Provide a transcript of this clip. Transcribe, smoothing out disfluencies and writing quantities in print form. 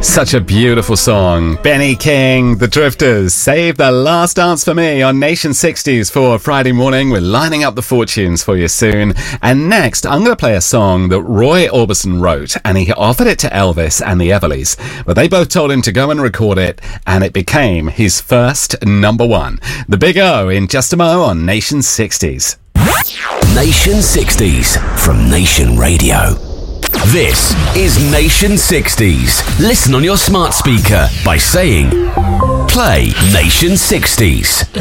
Such a beautiful song. Benny King, The Drifters, Save the Last Dance for Me on Nation 60s for Friday morning. We're lining up the fortunes for you soon. And next, I'm going to play a song that Roy Orbison wrote, and he offered it to Elvis and the Everlys, but they both told him to go and record it, and it became his first number one. The Big O in just a mo on Nation 60s. Nation 60s from Nation Radio. This is Nation 60s. Listen on your smart speaker by saying, play Nation 60s.